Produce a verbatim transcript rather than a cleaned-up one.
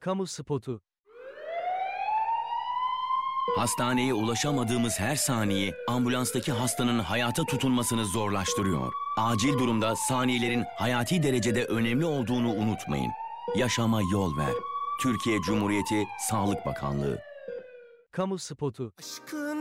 Kamu spotu. Hastaneye ulaşamadığımız her saniye ambulanstaki hastanın hayata tutunmasını zorlaştırıyor. Acil durumda saniyelerin hayati derecede önemli olduğunu unutmayın. Yaşama yol ver. Türkiye Cumhuriyeti Sağlık Bakanlığı. Kamu spotu. Aşkın